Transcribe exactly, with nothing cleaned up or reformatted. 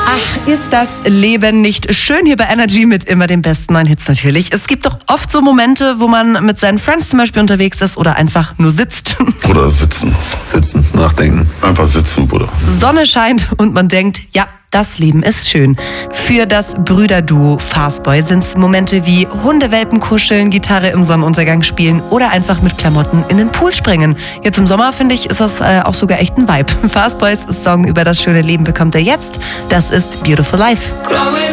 Ach, ist das Leben nicht schön hier bei Energy mit immer den besten neuen Hits natürlich. Es gibt doch oft so Momente, wo man mit seinen Friends zum Beispiel unterwegs ist oder einfach nur sitzt. Oder sitzen. Sitzen, nachdenken. Einfach sitzen, Bruder. Sonne scheint und man denkt, ja, das Leben ist schön. Für das Brüderduo Fastboy sind es Momente wie Hundewelpen kuscheln, Gitarre im Sonnenuntergang spielen oder einfach mit Klamotten in den Pool springen. Jetzt im Sommer, finde ich, ist das äh, auch sogar echt ein Vibe. Fastboys Song über das schöne Leben bekommt er jetzt. Das ist Beautiful Life.